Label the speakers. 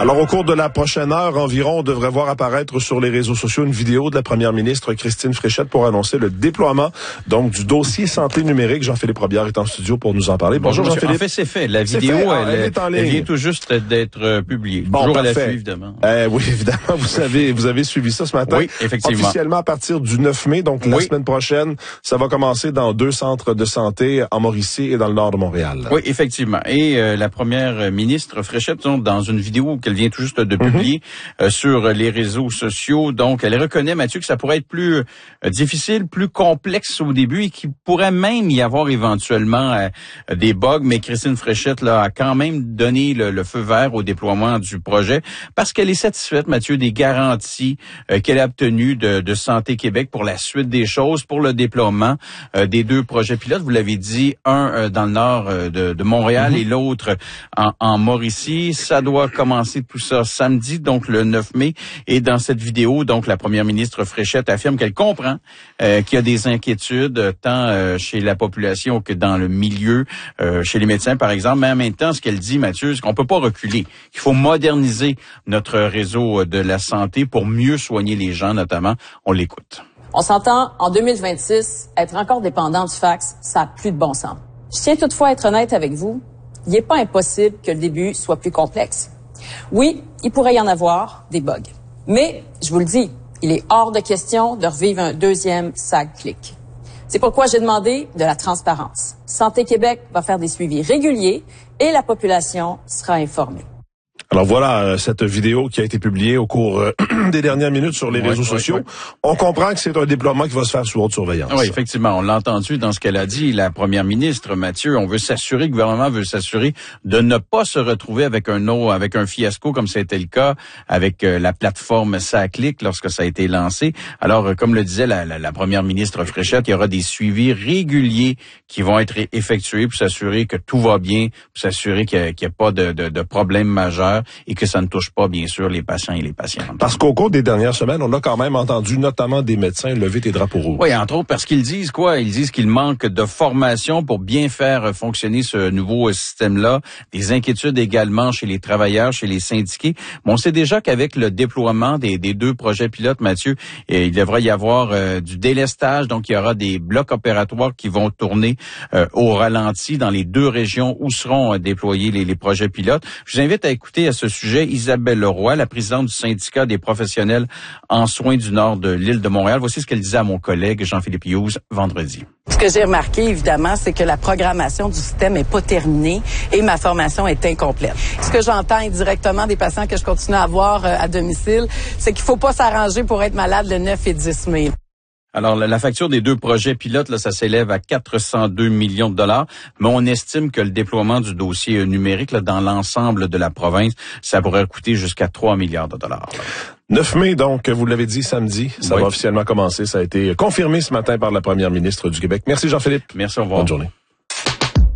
Speaker 1: Alors, au cours de la prochaine heure environ, on devrait voir apparaître sur les réseaux sociaux une vidéo de la première ministre Christine Fréchette pour annoncer le déploiement donc du dossier santé numérique. Jean-Philippe Robillard est en studio pour nous en parler. Bonjour Jean-Philippe.
Speaker 2: En fait, c'est fait. La vidéo, elle vient tout juste d'être publiée.
Speaker 1: Bon,
Speaker 2: toujours
Speaker 1: parfait.
Speaker 2: à l'affût, évidemment.
Speaker 1: Oui, évidemment. Vous avez suivi ça ce matin.
Speaker 2: Oui, effectivement.
Speaker 1: Officiellement à partir du 9 mai, donc la semaine prochaine, ça va commencer dans 2 centres de santé en Mauricie et dans le nord de Montréal.
Speaker 2: Oui, effectivement. Et la première ministre Fréchette, dans une vidéo qu'elle vient tout juste de publier sur les réseaux sociaux, donc elle reconnaît, Mathieu, que ça pourrait être plus difficile, plus complexe au début et qu'il pourrait même y avoir éventuellement des bugs, mais Christine Fréchette là, a quand même donné le feu vert au déploiement du projet parce qu'elle est satisfaite, Mathieu, des garanties qu'elle a obtenues de Santé Québec pour la suite des choses, pour le déploiement des 2 projets pilotes. Vous l'avez dit, un dans le nord de Montréal et l'autre en Mauricie. Ça doit commencer tout ça samedi, donc le 9 mai. Et dans cette vidéo, donc la première ministre Fréchette affirme qu'elle comprend qu'il y a des inquiétudes tant chez la population que dans le milieu, chez les médecins par exemple. Mais en même temps, ce qu'elle dit, Mathieu, c'est qu'on peut pas reculer. Il faut moderniser notre réseau de la santé pour mieux soigner les gens, notamment. On l'écoute.
Speaker 3: On s'entend, en 2026, être encore dépendant du fax, ça n'a plus de bon sens. Je tiens toutefois à être honnête avec vous. Il n'est pas impossible que le début soit plus complexe. Oui, il pourrait y en avoir des bugs. Mais, je vous le dis, il est hors de question de revivre un deuxième SAG-click. C'est pourquoi j'ai demandé de la transparence. Santé Québec va faire des suivis réguliers et la population sera informée.
Speaker 1: Alors voilà cette vidéo qui a été publiée au cours des dernières minutes sur les réseaux sociaux. On comprend que c'est un déploiement qui va se faire sous haute surveillance.
Speaker 2: Oui, effectivement. On l'a entendu dans ce qu'elle a dit, la première ministre, Mathieu. On veut s'assurer, le gouvernement veut s'assurer de ne pas se retrouver avec un fiasco comme ça a été le cas avec la plateforme SACLIC lorsque ça a été lancé. Alors, comme le disait la première ministre Fréchette, il y aura des suivis réguliers qui vont être effectués pour s'assurer que tout va bien, pour s'assurer qu'il n'y a pas de problème majeur et que ça ne touche pas, bien sûr, les patients et les patientes.
Speaker 1: Parce qu'au cours des dernières semaines, on a quand même entendu notamment des médecins lever des drapeaux rouges.
Speaker 2: Oui, entre autres, parce qu'ils disent quoi? Ils disent qu'il manque de formation pour bien faire fonctionner ce nouveau système-là. Des inquiétudes également chez les travailleurs, chez les syndiqués. Bon, on sait déjà qu'avec le déploiement des 2 projets pilotes, Mathieu, il devrait y avoir du délestage. Donc, il y aura des blocs opératoires qui vont tourner au ralenti dans les 2 régions où seront déployés les projets pilotes. Je vous invite à écouter à ce sujet Isabelle Leroy, la présidente du syndicat des professionnels en soins du nord de l'île de Montréal. Voici ce qu'elle disait à mon collègue Jean-Philippe Hughes vendredi.
Speaker 4: Ce que j'ai remarqué, évidemment, c'est que la programmation du système est pas terminée et ma formation est incomplète. Ce que j'entends indirectement des patients que je continue à avoir à domicile, c'est qu'il faut pas s'arranger pour être malade le 9 et 10 mai.
Speaker 2: Alors, la facture des 2 projets pilotes, là, ça s'élève à 402 millions de dollars, mais on estime que le déploiement du dossier numérique là, dans l'ensemble de la province, ça pourrait coûter jusqu'à 3 milliards de dollars.
Speaker 1: 9 mai, donc, vous l'avez dit, samedi, ça va officiellement commencer. Ça a été confirmé ce matin par la première ministre du Québec. Merci Jean-Philippe.
Speaker 2: Merci, au revoir.
Speaker 1: Bonne journée.